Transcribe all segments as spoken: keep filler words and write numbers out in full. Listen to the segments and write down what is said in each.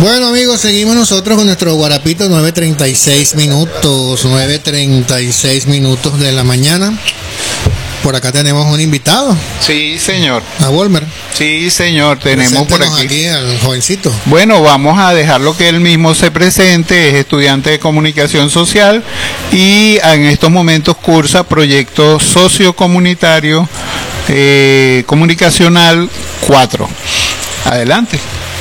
Bueno, amigos, seguimos nosotros con nuestro Guarapito, nueve treinta y seis minutos, nueve treinta y seis minutos de la mañana. Por acá tenemos un invitado. Sí, señor. A Walmer. Sí, señor, tenemos por aquí. aquí al jovencito. Bueno, vamos a dejarlo que él mismo se presente. Es estudiante de comunicación social y en estos momentos cursa proyecto sociocomunitario eh, comunicacional cuatro. Adelante.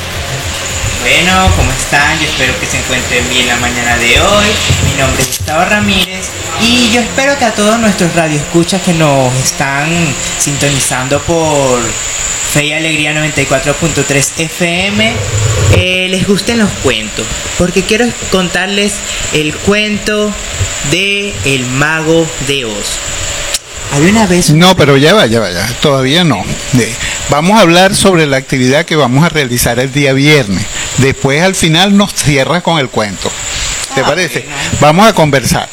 Bueno, ¿cómo están? Yo espero que se encuentren bien la mañana de hoy. Mi nombre es Gustavo Ramírez y yo espero que a todos nuestros radioescuchas que nos están sintonizando por Fe y Alegría noventa y cuatro punto tres F M eh, les gusten los cuentos, porque quiero contarles el cuento de El Mago de Oz. Había una vez... No, pero ya va, ya va, ya. Todavía no. De, vamos a hablar sobre la actividad que vamos a realizar el día viernes. Después, al final, nos cierras con el cuento. ¿Te ah, parece? Okay, no. Vamos a conversar.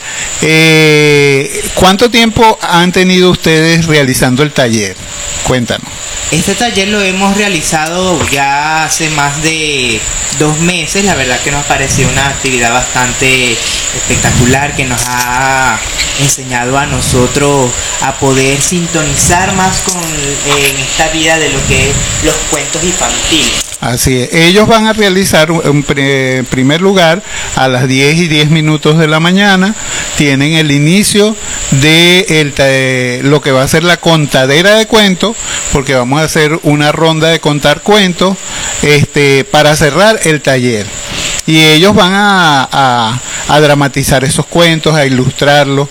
Eh, ¿Cuánto tiempo han tenido ustedes realizando el taller? Cuéntanos. Este taller lo hemos realizado ya hace más de dos meses. La verdad que nos pareció una actividad bastante espectacular que nos ha enseñado a nosotros a poder sintonizar más con en esta vida de lo que es los cuentos infantiles. Así es, ellos van a realizar en primer lugar a las diez y diez minutos de la mañana, tienen el inicio de, el, de lo que va a ser la contadera de cuentos, porque vamos a hacer una ronda de contar cuentos este, para cerrar el taller. Y ellos van a, a, a dramatizar esos cuentos, a ilustrarlos.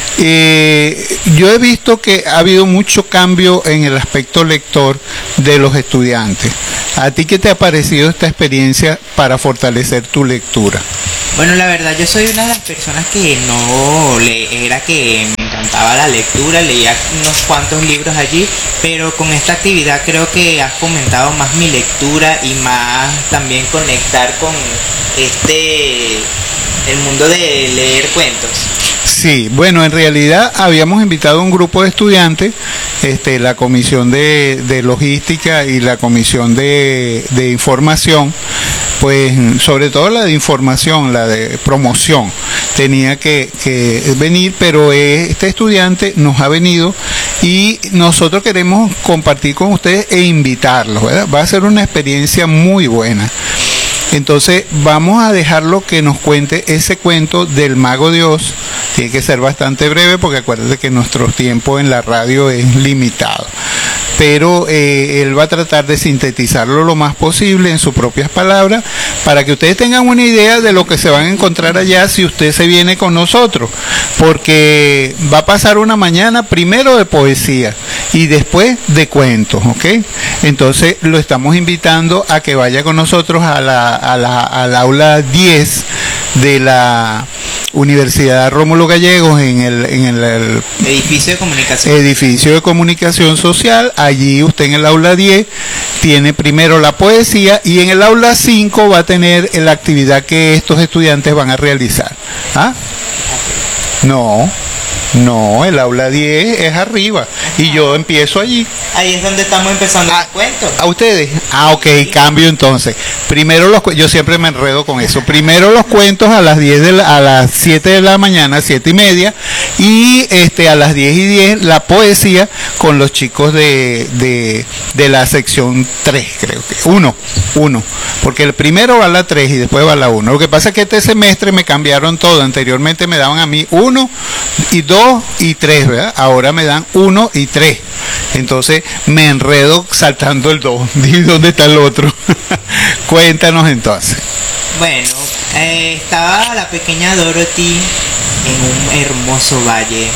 Eh, yo he visto que ha habido mucho cambio en el aspecto lector de los estudiantes. ¿A ti qué te ha parecido esta experiencia para fortalecer tu lectura? Bueno, la verdad, yo soy una de las personas que no le era que me encantaba la lectura, leía unos cuantos libros allí, pero con esta actividad creo que ha fomentado más mi lectura y más también conectar con este el mundo de leer cuentos. Sí, bueno, en realidad habíamos invitado a un grupo de estudiantes, este, la comisión de, de logística y la comisión de, de información, pues sobre todo la de información, la de promoción, tenía que, que venir, pero este estudiante nos ha venido y nosotros queremos compartir con ustedes e invitarlos, ¿verdad? Va a ser una experiencia muy buena. Entonces vamos a dejarlo que nos cuente ese cuento del Mago de Oz. Tiene que ser bastante breve porque acuérdate que nuestro tiempo en la radio es limitado. Pero eh, él va a tratar de sintetizarlo lo más posible en sus propias palabras para que ustedes tengan una idea de lo que se van a encontrar allá si usted se viene con nosotros, porque va a pasar una mañana primero de poesía y después de cuentos, ¿ok? Entonces lo estamos invitando a que vaya con nosotros a la, a la, al aula diez de la Universidad Rómulo Gallegos en el, en el, el edificio de comunicación edificio de comunicación social. Allí usted en el aula diez tiene primero la poesía y en el aula cinco va a tener la actividad que estos estudiantes van a realizar. ¿Ah? No, no, el aula diez es arriba y yo empiezo allí. Ahí es donde estamos empezando ah, el cuento. ¿A ustedes? Ah, ok, cambio entonces. Primero los yo siempre me enredo con eso. Primero los cuentos a las diez de la, a las siete de la mañana, siete y media, y este a las diez y diez la poesía con los chicos de, de, de la sección tres, creo que. uno, uno. Porque el primero va a la tres y después va a la uno. Lo que pasa es que este semestre me cambiaron todo. Anteriormente me daban a mí uno y dos y tres, ¿verdad? Ahora me dan uno y tres. Entonces me enredo saltando el dos. ¿Y dónde está el otro? Cuéntanos entonces. Bueno, eh, estaba la pequeña Dorothy en un hermoso valle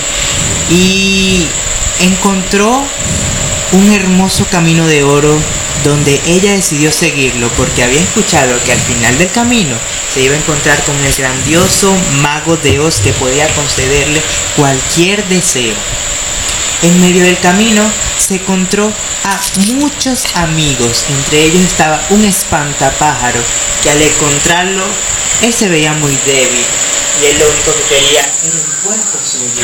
y encontró un hermoso camino de oro donde ella decidió seguirlo porque había escuchado que al final del camino se iba a encontrar con el grandioso Mago de Oz que podía concederle cualquier deseo. En medio del camino se encontró a muchos amigos, entre ellos estaba un espantapájaro que al encontrarlo él se veía muy débil y él lo único que quería era un cuerpo suyo.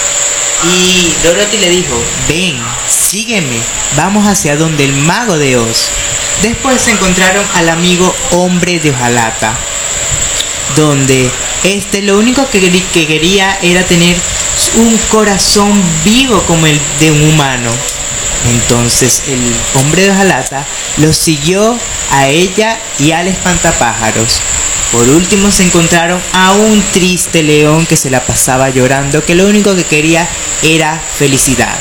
Y Dorothy le dijo: ven, sígueme, vamos hacia donde el Mago de Oz. Después se encontraron al amigo hombre de hojalata, donde este lo único que, que quería era tener un corazón vivo como el de un humano. Entonces el hombre de hojalata lo siguió a ella y al espantapájaros. Por último se encontraron a un triste león que se la pasaba llorando, que lo único que quería era felicidad.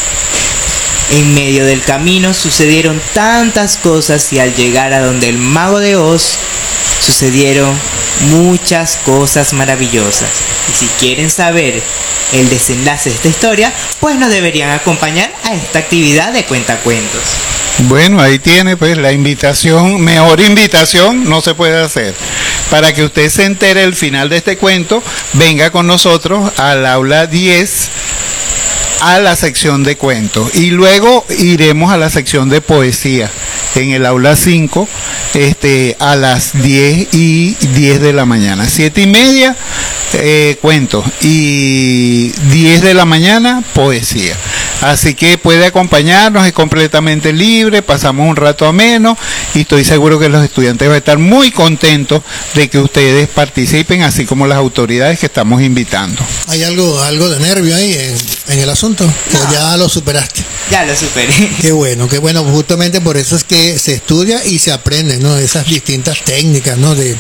En medio del camino sucedieron tantas cosas y al llegar a donde el mago de Oz sucedieron muchas cosas maravillosas. Y si quieren saber el desenlace de esta historia, pues nos deberían acompañar a esta actividad de cuentacuentos. Bueno, ahí tiene pues la invitación, mejor invitación no se puede hacer. Para que usted se entere el final de este cuento, venga con nosotros al aula diez, a la sección de cuentos, y luego iremos a la sección de poesía en el aula cinco, este, a las diez y diez de la mañana, siete y media eh, cuentos y diez de la mañana poesía. Así que puede acompañarnos, es completamente libre, pasamos un rato ameno y estoy seguro que los estudiantes van a estar muy contentos de que ustedes participen, así como las autoridades que estamos invitando. ¿Hay algo algo de nervio ahí en, en el asunto? No. ¿O ya lo superaste? Ya lo superé. Qué bueno, qué bueno. Justamente por eso es que se estudia y se aprende, ¿no? Esas distintas técnicas, ¿no? De,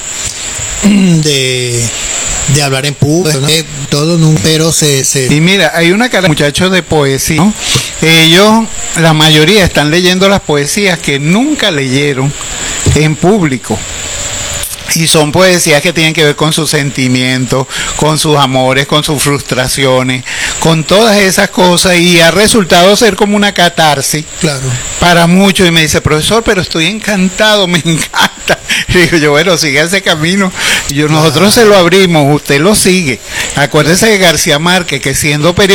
de, de hablar en público, ¿no? Todo, ¿no? Pero se, se... Y mira, hay una cara de muchachos de poesía, ¿no? Ellos, la mayoría, están leyendo las poesías que nunca leyeron en público. Y son poesías que tienen que ver con sus sentimientos, con sus amores, con sus frustraciones, con todas esas cosas, y ha resultado ser como una catarsis. Claro. Para muchos. Y me dice, profesor, pero estoy encantado, me encanta. Y digo yo, bueno, sigue ese camino. Y yo, nosotros se lo abrimos, usted lo sigue. Acuérdese de García Márquez, que siendo periodista